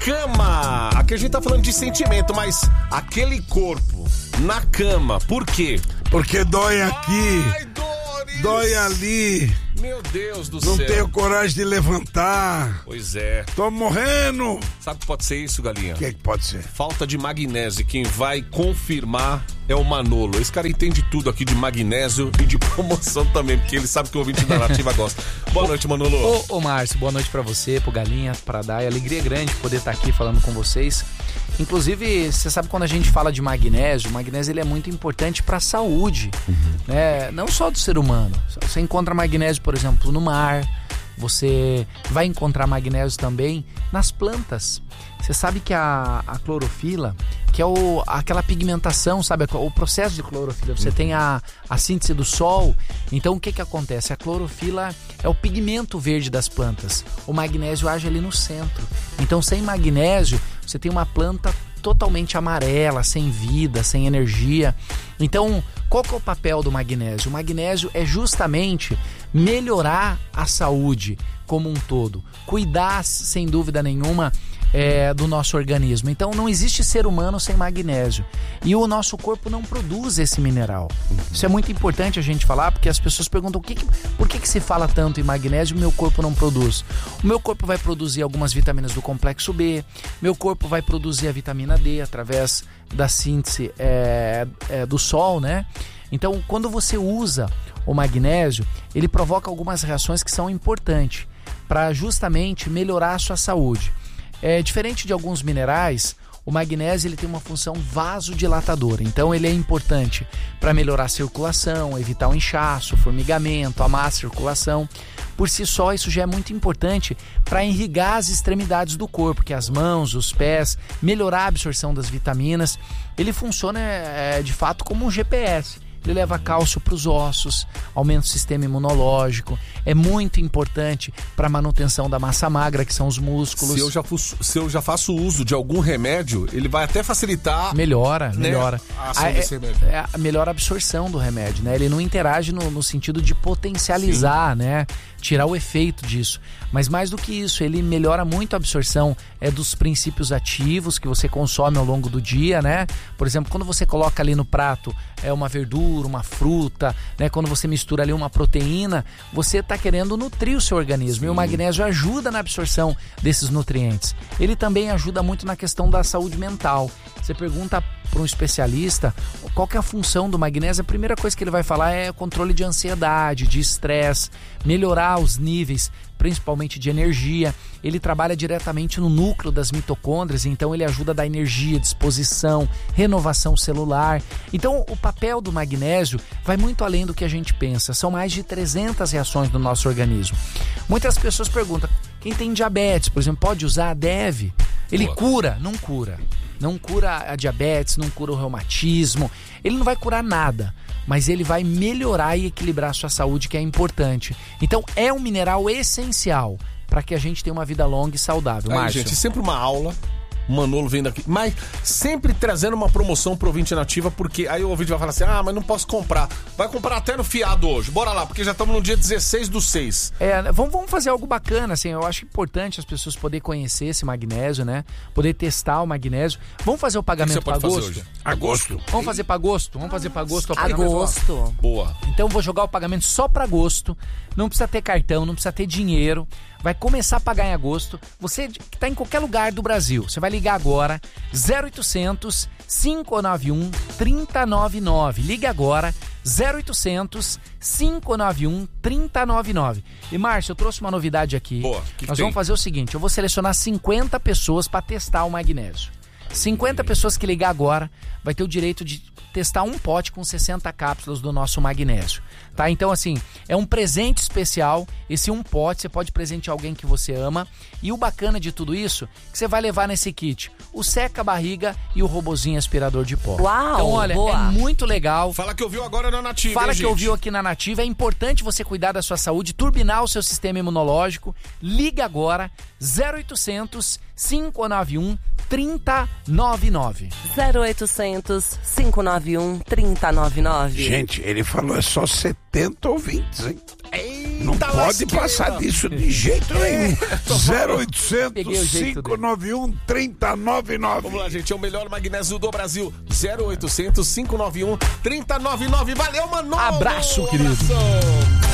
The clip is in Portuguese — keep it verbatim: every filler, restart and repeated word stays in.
cama. Aqui a gente tá falando de sentimento, mas aquele corpo na cama, por quê? Porque dói aqui. Ai, Doris. Dói ali. Meu Deus do Não céu. tenho coragem de levantar. Pois é. Tô morrendo. Sabe o que pode ser isso, Galinha? O que é que pode ser? Falta de magnésio. Quem vai confirmar é o Manolo. Esse cara entende tudo aqui de magnésio e de promoção também, porque ele sabe que o ouvinte da Nativa gosta. Boa noite, Manolo. Ô, ô Márcio, boa noite pra você, pro Galinha, pra Dai. Alegria grande poder estar aqui falando com vocês. Inclusive, você sabe quando a gente fala de magnésio, o magnésio ele é muito importante pra saúde, uhum. né? Não só do ser humano. Você encontra magnésio, por exemplo, no mar. Você vai encontrar magnésio também nas plantas. Você sabe que a, a clorofila, que é o, aquela pigmentação, sabe? O processo de clorofila. Você uhum. tem a, a síntese do sol. Então, o que que acontece? A clorofila é o pigmento verde das plantas. O magnésio age ali no centro. Então, sem magnésio, você tem uma planta totalmente amarela, sem vida, sem energia. Então, qual que é o papel do magnésio? O magnésio é justamente melhorar a saúde como um todo. Cuidar, sem dúvida nenhuma, É, do nosso organismo. Então não existe ser humano sem magnésio. E o nosso corpo não produz esse mineral. Isso é muito importante a gente falar, porque as pessoas perguntam que que, por que, que se fala tanto em magnésio e o meu corpo não produz? O meu corpo vai produzir algumas vitaminas do complexo B, meu corpo vai produzir a vitamina D através da síntese é, é, do sol, né? Então quando você usa o magnésio, ele provoca algumas reações que são importantes para justamente melhorar a sua saúde. É, diferente de alguns minerais, o magnésio ele tem uma função vasodilatadora. Então ele é importante para melhorar a circulação, evitar o inchaço, o formigamento, a má circulação. Por si só, isso já é muito importante para irrigar as extremidades do corpo, que é as mãos, os pés, melhorar a absorção das vitaminas. Ele funciona é, de fato como um G P S. Ele leva cálcio para os ossos, aumenta o sistema imunológico, é muito importante para a manutenção da massa magra, que são os músculos. Se eu, já faço, se eu já faço uso de algum remédio, ele vai até facilitar... Melhora, né, melhora. a ação a, desse é, remédio. É a melhor absorção do remédio, né? Ele não interage no, no sentido de potencializar, Sim. né? Tirar o efeito disso. Mas mais do que isso, ele melhora muito a absorção é, dos princípios ativos que você consome ao longo do dia, né? Por exemplo, quando você coloca ali no prato é, uma verdura, uma fruta, né? Quando você mistura ali uma proteína, você está querendo nutrir o seu organismo. Sim. E o magnésio ajuda na absorção desses nutrientes. Ele também ajuda muito na questão da saúde mental. Você pergunta para um especialista qual que é a função do magnésio, a primeira coisa que ele vai falar é controle de ansiedade, de estresse, melhorar os níveis, principalmente de energia. Ele trabalha diretamente no núcleo das mitocôndrias, então ele ajuda a dar energia, disposição, renovação celular. Então o papel do magnésio vai muito além do que a gente pensa. São mais de trezentas reações no nosso organismo. Muitas pessoas perguntam, quem tem diabetes, por exemplo, pode usar? Deve. Ele Boa. cura? Não cura. Não cura a diabetes, não cura o reumatismo. Ele não vai curar nada, mas ele vai melhorar e equilibrar a sua saúde, que é importante. Então é um mineral essencial para que a gente tenha uma vida longa e saudável. Aí, Márcio. gente, sempre uma aula. Manolo vem daqui, mas sempre trazendo uma promoção pro ouvinte Nativa, porque aí o ouvinte vai falar assim, ah, mas não posso comprar. Vai comprar até no fiado hoje, bora lá, porque já estamos no dia dezesseis do seis. É, vamos, vamos fazer algo bacana, assim, eu acho importante as pessoas poderem conhecer esse magnésio, né? Poder testar o magnésio. Vamos fazer o pagamento para agosto? Agosto. Vamos fazer para agosto? Vamos fazer para agosto o pagamento? Agosto. Boa. Então vou jogar o pagamento só para agosto. Não precisa ter cartão, não precisa ter dinheiro. Vai começar a pagar em agosto. Você que está em qualquer lugar do Brasil, você vai ligar agora, zero oitocentos, cinco nove um, três zero nove nove. Ligue agora, zero oitocentos, cinco nove um, três zero nove nove. E Márcio, eu trouxe uma novidade aqui. Boa. Que Nós tem? vamos fazer o seguinte, eu vou selecionar cinquenta pessoas para testar o magnésio. cinquenta pessoas que ligar agora vai ter o direito de testar um pote com sessenta cápsulas do nosso magnésio, tá? Então, assim, é um presente especial, esse um pote, você pode presentear alguém que você ama, e o bacana de tudo isso, que você vai levar nesse kit, o seca-barriga e o robozinho aspirador de pó. Uau, então, olha, boa. é muito legal. Fala que ouviu agora na Nativa, Fala hein, que gente? ouviu aqui na Nativa, é importante você cuidar da sua saúde, turbinar o seu sistema imunológico, liga agora, zero oitocentos, cinco nove um, três zero nove nove. zero oitocentos, cinco nove um, três zero nove nove. Gente, ele falou é só setenta ouvintes, hein? Não Eita pode lasqueira. passar disso de jeito nenhum. zero Peguei o oitocentos, jeito cinco nove um, três zero nove nove. Vamos lá, gente. É o melhor magnésio do Brasil. zero oitocentos, cinco nove um, três zero nove nove. Valeu, Manolo! Abraço, querido. Abração.